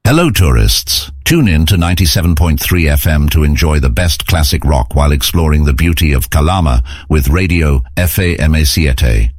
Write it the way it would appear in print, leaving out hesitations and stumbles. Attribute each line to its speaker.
Speaker 1: Hello tourists. Tune in to 97.3 FM to enjoy the best classic rock while exploring the beauty of Calama with Radio FAMA7.